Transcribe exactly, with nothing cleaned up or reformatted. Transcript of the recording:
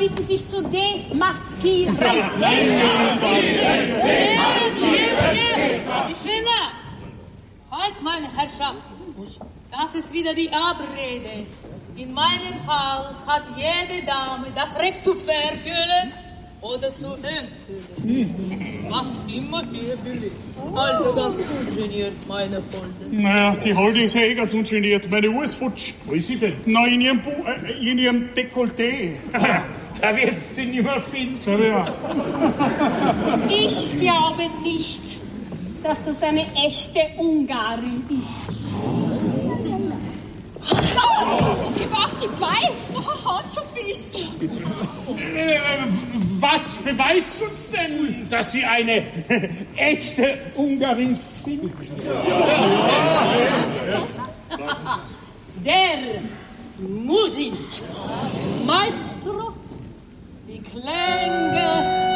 bitten, sich zu demaskieren. Schiller! Halt, meine Herrschaft! Das ist wieder die Abrede. In meinem Haus hat jede Dame das Recht zu verkühlen oder zu entkühlen. Was immer ihr billigt. Also ganz ungeniert, meine Holde. Naja, die Holde ist ja eh ganz ungeniert. Meine Uhr ist futsch. Wo ist sie denn? Na, in ihrem, Bu äh, in ihrem Dekolleté. Da wirst du sie nicht mehr finden. Ja, ja. Ich glaube nicht, dass das eine echte Ungarin ist. Oh, gewagt, ich weiß. Oh, hat schon bissen. Äh, was beweist uns denn, dass Sie eine echte Ungarin sind? Der Musik, Maestro, die Klänge